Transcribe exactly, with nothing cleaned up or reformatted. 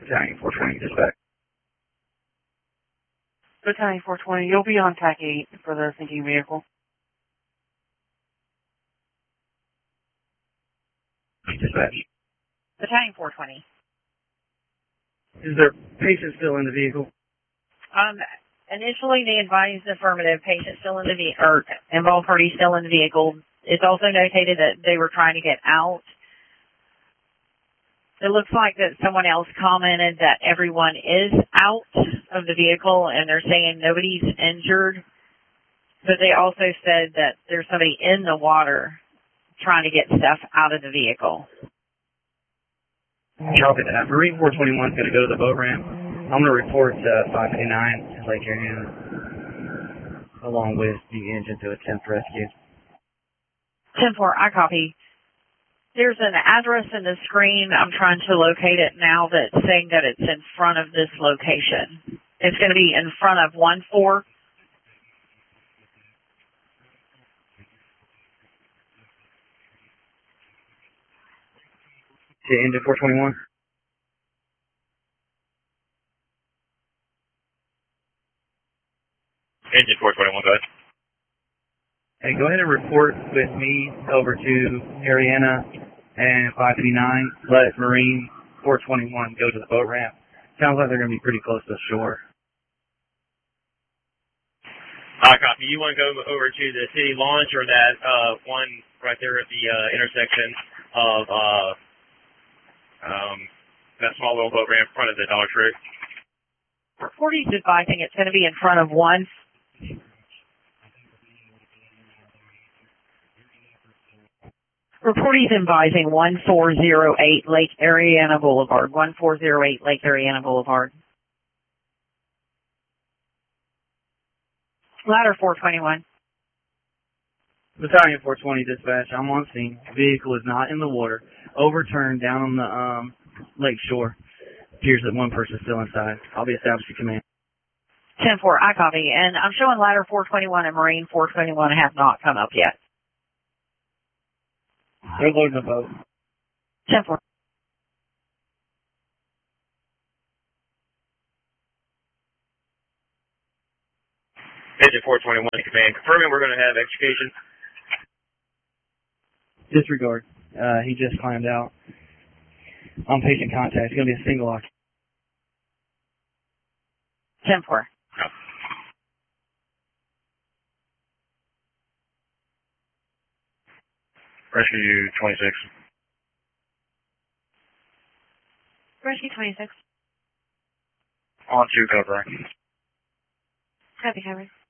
Battalion four twenty, dispatch. Battalion four twenty, you'll be on T A C eight for the sinking vehicle. Dispatch. Battalion four twenty. Is there patient still in the vehicle? Um, initially they advised affirmative, patient still in the vehicle, or involved party still in the vehicle. It's also notated that they were trying to get out. It looks like that someone else commented that everyone is out of the vehicle and they're saying nobody's injured. But they also said that there's somebody in the water trying to get stuff out of the vehicle. Copy that. Marine four twenty-one is going to go to the boat ramp. I'm going to report uh, five fifty-nine to Lake Ariana, along with the engine to attempt rescue. ten four, I copy. There's an address in the screen. I'm trying to locate it now that's saying that it's in front of this location. It's going to be in front of one four. To engine four twenty-one. Engine four twenty-one, go ahead. Hey, go ahead and report with me over to Ariana and five fifty-nine. Let Marine four twenty-one go to the boat ramp. Sounds like they're going to be pretty close to shore. I copy. You want to go over to the city launch or that uh, one right there at the uh, intersection of uh, um, that small little boat ramp in front of the Dollar Tree? forty's advising it's going to be in front of one. Reporting is advising one four zero eight Lake Ariana Boulevard. one four zero eight Lake Ariana Boulevard. Ladder four twenty-one. Battalion four twenty dispatch. I'm on scene. Vehicle is not in the water. Overturned down on the um, lake shore. Appears that one person is still inside. I'll be establishing command. ten four, I copy. And I'm showing ladder four twenty-one and Marine four twenty-one have not come up yet. They're loading the boat. ten four. Engine four twenty-one command. Confirming we're going to have extrication. Disregard. Uh, he just climbed out. On patient contact. It's going to be a single lock. ten four. No. Rescue twenty-six. Rescue twenty-six. On to covering. Copy, copy.